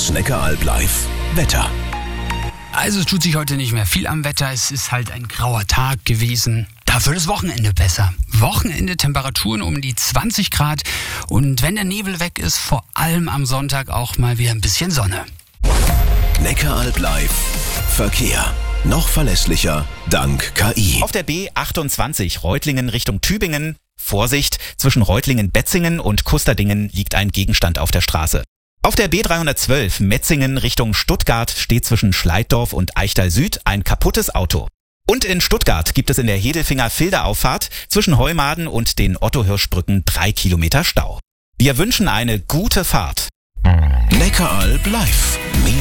Das Neckaralb Live Wetter. Also es tut sich heute nicht mehr viel am Wetter. Es ist halt ein grauer Tag gewesen. Dafür das Wochenende besser. Wochenende Temperaturen um die 20 Grad. Und wenn der Nebel weg ist, vor allem am Sonntag auch mal wieder ein bisschen Sonne. Neckaralb Live Verkehr. Noch verlässlicher dank KI. Auf der B28 Reutlingen Richtung Tübingen. Vorsicht, zwischen Reutlingen-Betzingen und Kusterdingen liegt ein Gegenstand auf der Straße. Auf der B312 Metzingen Richtung Stuttgart steht zwischen Schleiddorf und Eichtal Süd ein kaputtes Auto. Und in Stuttgart gibt es in der Hedelfinger-Filder-Auffahrt zwischen Heumaden und den Otto-Hirsch-Brücken 3 Kilometer Stau. Wir wünschen eine gute Fahrt. Neckaralb Live.